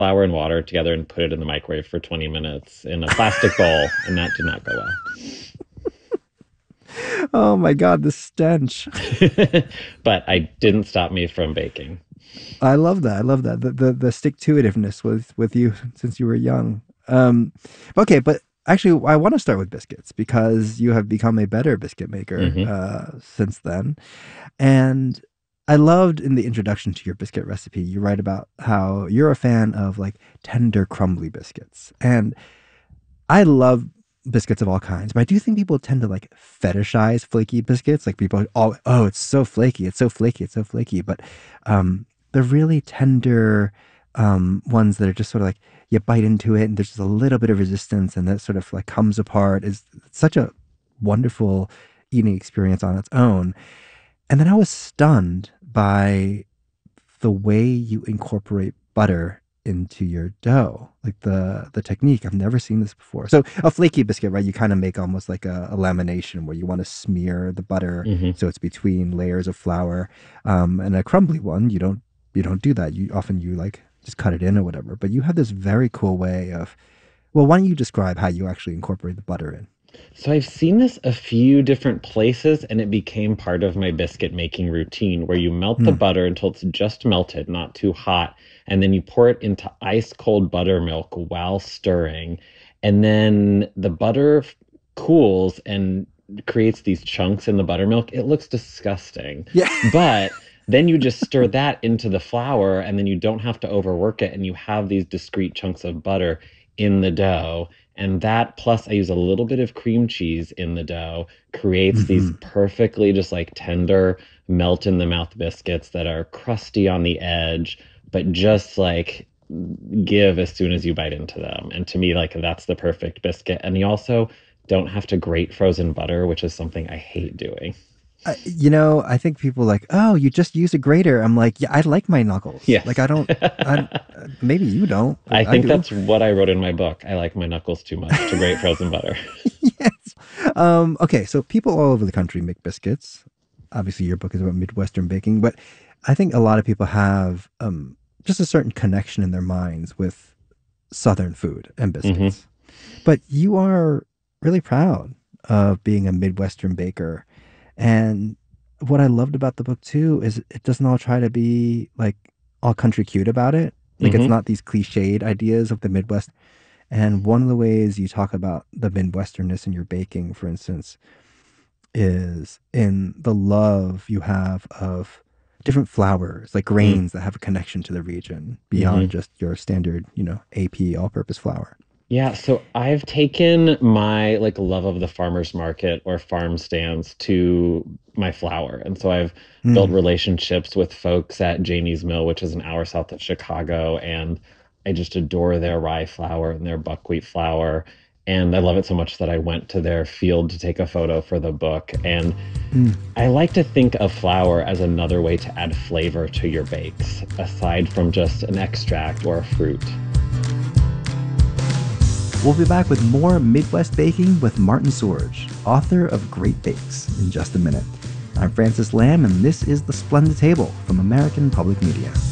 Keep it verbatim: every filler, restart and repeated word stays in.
flour and water together and put it in the microwave for twenty minutes in a plastic bowl, and that did not go Oh my God, the stench. well. But I didn't stop me from baking. I love that. I love that. The the, the stick to itiveness with with you since you were young. Um, okay, but actually, I want to start with biscuits because you have become a better biscuit maker Hmm. uh, since then. And I loved in the introduction to your biscuit recipe, you write about how you're a fan of like tender, crumbly biscuits. And I love biscuits of all kinds, but I do think people tend to like fetishize flaky biscuits. Like people, oh, oh, it's so flaky, it's so flaky, it's so flaky. But um, the really tender um, ones that are just sort of like you bite into it and there's just a little bit of resistance and that sort of like comes apart is such a wonderful eating experience on its own. And then I was stunned by the way you incorporate butter into your dough, like the the technique. I've never seen this before. So a flaky biscuit, right? You kind of make almost like a, a lamination where you want to smear the butter Hmm. so it's between layers of flour. Um, and a crumbly one, you don't you don't do that. You often you like just cut it in or whatever. But you have this very cool way of. Well, why don't you describe how you actually incorporate the butter in? So I've seen this a few different places, and it became part of my biscuit making routine where you melt the Hmm. butter until it's just melted, not too hot, and then you pour it into ice cold buttermilk while stirring. And then the butter f- cools and creates these chunks in the buttermilk. It looks disgusting. Yeah. But then you just stir that into the flour, and then you don't have to overwork it, and you have these discrete chunks of butter in the dough. And that, plus I use a little bit of cream cheese in the dough, creates these Hmm. perfectly just like tender, melt in the mouth biscuits that are crusty on the edge, but just like give as soon as you bite into them. And to me, like that's the perfect biscuit. And you also don't have to grate frozen butter, which is something I hate doing. I, you know, I think people like, oh, you just use a grater. I'm like, yeah, I like my knuckles. Like, Yes. I don't, I, maybe you don't, I but I think do. that's what I wrote in my book. I like my knuckles too much to grate frozen butter. Yes. Um, okay, so people all over the country make biscuits. Obviously, your book is about Midwestern baking, but I think a lot of people have um, just a certain connection in their minds with Southern food and Hmm. biscuits. But you are really proud of being a Midwestern baker. And what I loved about the book too is it doesn't all try to be like all country cute about it. Like it's Hmm. not these cliched ideas of the Midwest. And one of the ways you talk about the Midwesternness in your baking, for instance, is in the love you have of different flours, like grains that have a connection to the region beyond Hmm. just your standard, you know, A P all-purpose flour. Yeah, so I've taken my like love of the farmer's market or farm stands to my flour. And so I've built Mm. relationships with folks at Janie's Mill, which is an hour south of Chicago, and I just adore their rye flour and their buckwheat flour. And I love it so much that I went to their field to take a photo for the book. And Mm. I like to think of flour as another way to add flavor to your bakes, aside from just an extract or a fruit. We'll be back with more Midwest baking with Martin Sorge, author of Great Bakes, in just a minute. I'm Francis Lamb, and this is The Splendid Table from American Public Media.